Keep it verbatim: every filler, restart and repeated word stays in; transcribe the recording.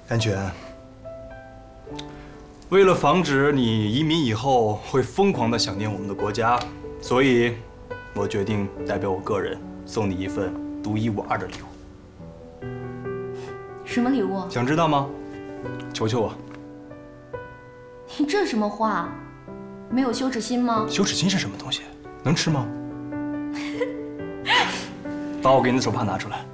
安全，为了防止你移民以后会疯狂的想念我们的国家，所以，我决定代表我个人送你一份独一无二的礼物。 什么礼物？ 想知道吗？求求我。 你这什么话？没有羞耻心吗？ 羞耻心是什么东西？能吃吗？把我给你的手帕拿出来。